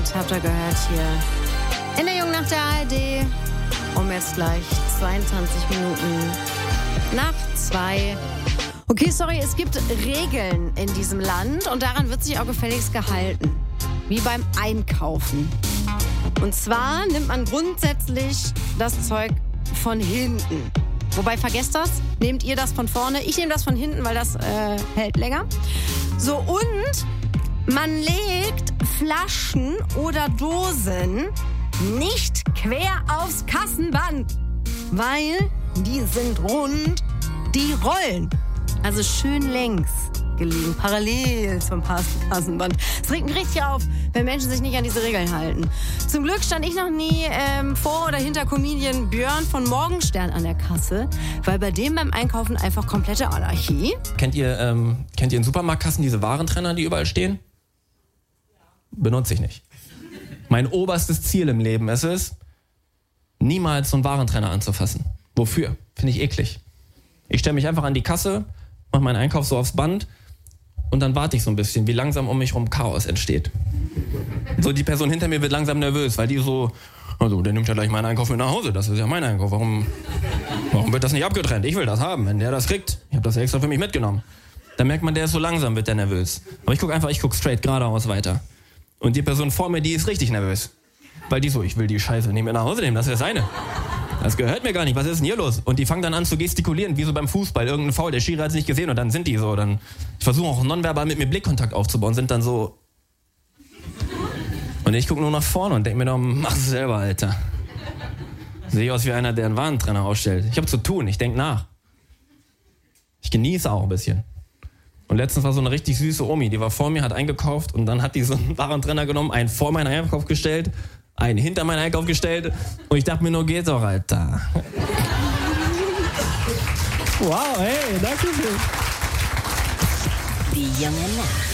habt ihr gehört hier in der Jungen Nacht der ARD. Jetzt gleich 22 Minuten nach 2. Okay, sorry, es gibt Regeln in diesem Land und daran wird sich auch gefälligst gehalten. Wie beim Einkaufen. Und zwar nimmt man grundsätzlich das Zeug von hinten. Wobei, vergesst das, nehmt ihr das von vorne. Ich nehme das von hinten, weil das hält länger. So, und man legt Flaschen oder Dosen nicht quer aufs Kassenband, weil die sind rund, die rollen. Also schön längs gelegen, parallel zum Kassenband. Es regt mich richtig auf, wenn Menschen sich nicht an diese Regeln halten. Zum Glück stand ich noch nie vor oder hinter Comedian Björn von Morgenstern an der Kasse, weil bei dem beim Einkaufen einfach komplette Anarchie. Kennt ihr in Supermarktkassen diese Warentrenner, die überall stehen? Benutze ich nicht. Mein oberstes Ziel im Leben ist es, niemals so einen Warentrenner anzufassen. Wofür? Finde ich eklig. Ich stelle mich einfach an die Kasse, mache meinen Einkauf so aufs Band und dann warte ich so ein bisschen, wie langsam um mich rum Chaos entsteht. So, die Person hinter mir wird langsam nervös, weil die so, also der nimmt ja gleich meinen Einkauf mit nach Hause, das ist ja mein Einkauf, warum wird das nicht abgetrennt? Ich will das haben, wenn der das kriegt. Ich habe das ja extra für mich mitgenommen. Dann merkt man, der ist so langsam, wird der nervös. Aber ich gucke straight geradeaus weiter. Und die Person vor mir, die ist richtig nervös. Weil die so, ich will die Scheiße nicht mehr nach Hause nehmen, das ist das seine. Das gehört mir gar nicht, was ist denn hier los? Und die fangen dann an zu gestikulieren, wie so beim Fußball, irgendein Foul, der Schiri hat es nicht gesehen und dann sind die so. Ich versuche auch nonverbal mit mir Blickkontakt aufzubauen, sind dann so. Und ich gucke nur nach vorne und denke mir noch, mach es selber, Alter. Sehe aus wie einer, der einen Warentrenner ausstellt. Ich habe zu tun, ich denke nach. Ich genieße auch ein bisschen. Und letztens war so eine richtig süße Omi, die war vor mir, hat eingekauft und dann hat die so einen Warentrenner genommen, einen vor meinen Einkauf gestellt, einen hinter meinen Einkauf gestellt und ich dachte mir nur, geht doch, Alter. Wow, hey, danke schön. Die Junge Nacht.